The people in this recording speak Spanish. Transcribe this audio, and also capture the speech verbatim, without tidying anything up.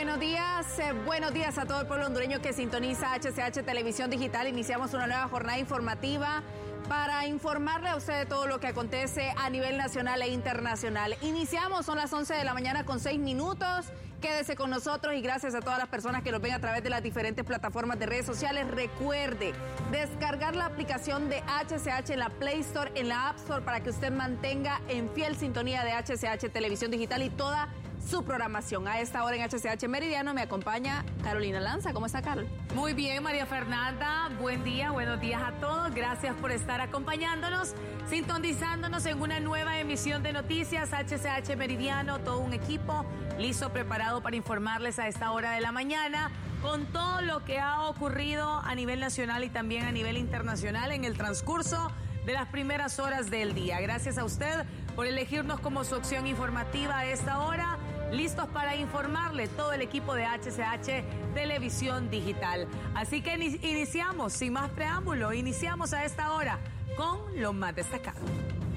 Buenos días, eh, buenos días a todo el pueblo hondureño que sintoniza H C H Televisión Digital. Iniciamos una nueva jornada informativa para informarle a usted de todo lo que acontece a nivel nacional e internacional. Iniciamos, son las once de la mañana con seis minutos. Quédese con nosotros y gracias a todas las personas que nos ven a través de las diferentes plataformas de redes sociales. Recuerde descargar la aplicación de H C H en la Play Store, en la App Store, para que usted mantenga en fiel sintonía de H C H Televisión Digital y toda su programación. A esta hora en H C H Meridiano me acompaña Carolina Lanza. ¿Cómo está, Carol? Muy bien, María Fernanda. Buen día, buenos días a todos. Gracias por estar acompañándonos, sintonizándonos en una nueva emisión de noticias H C H Meridiano. Todo un equipo listo, preparado para informarles a esta hora de la mañana con todo lo que ha ocurrido a nivel nacional y también a nivel internacional en el transcurso de las primeras horas del día. Gracias a usted por elegirnos como su opción informativa a esta hora. Listos para informarle todo el equipo de H C H Televisión Digital. Así que iniciamos, sin más preámbulo, iniciamos a esta hora con lo más destacado.